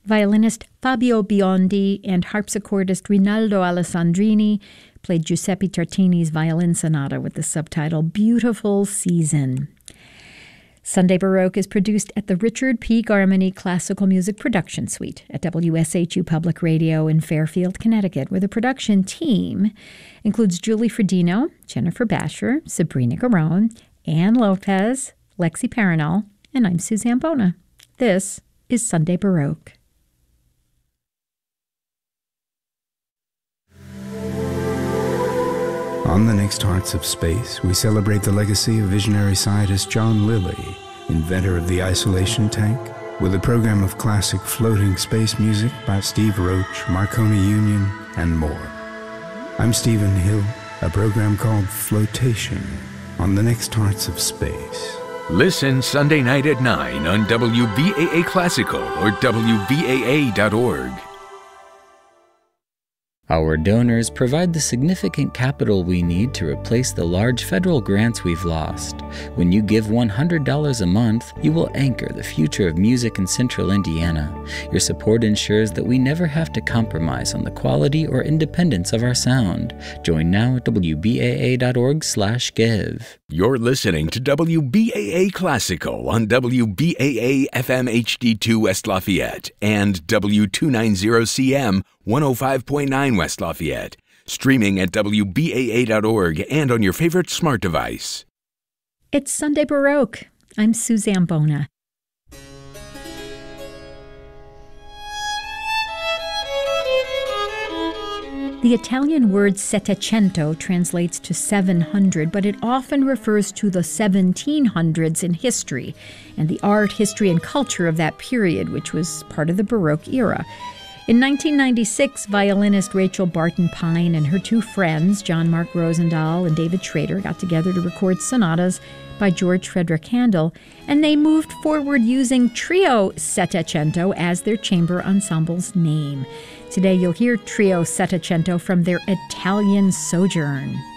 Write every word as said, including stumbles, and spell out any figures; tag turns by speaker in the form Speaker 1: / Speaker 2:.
Speaker 1: Violinist Fabio Biondi and harpsichordist Rinaldo Alessandrini played Giuseppe Tartini's violin sonata with the subtitle Beautiful Season. Sunday Baroque is produced at the Richard P. Garmany Classical Music Production Suite at W S H U Public Radio in Fairfield, Connecticut, where the production team includes Julie Fredino, Jennifer Basher, Sabrina Garone, Ann Lopez, Lexi Paranol, and I'm Suzanne Bona. This is Sunday Baroque.
Speaker 2: On the next Hearts of Space, we celebrate the legacy of visionary scientist John Lilly, inventor of the isolation tank, with a program of classic floating space music by Steve Roach, Marconi Union, and more. I'm Stephen Hill, a program called Flotation on the next Hearts of Space.
Speaker 3: Listen Sunday night at nine on W B A A Classical or W B A A dot org.
Speaker 4: Our donors provide the significant capital we need to replace the large federal grants we've lost. When you give one hundred dollars a month, you will anchor the future of music in Central Indiana. Your support ensures that we never have to compromise on the quality or independence of our sound. Join now at W B A A dot org slash give.
Speaker 3: You're listening to W B A A Classical on W B A A F M H D two West Lafayette and W two ninety C M one oh five point nine West Lafayette. Streaming at W B A A dot org and on your favorite smart device.
Speaker 1: It's Sunday Baroque. I'm Suzanne Bona. The Italian word Settecento translates to seven hundred, but it often refers to the seventeen hundreds in history and the art, history, and culture of that period, which was part of the Baroque era. In nineteen ninety-six, violinist Rachel Barton Pine and her two friends, John Mark Rosendahl and David Schrader, got together to record sonatas by George Frederick Handel, and they moved forward using Trio Settecento as their chamber ensemble's name. Today you'll hear Trio Settecento from their Italian sojourn.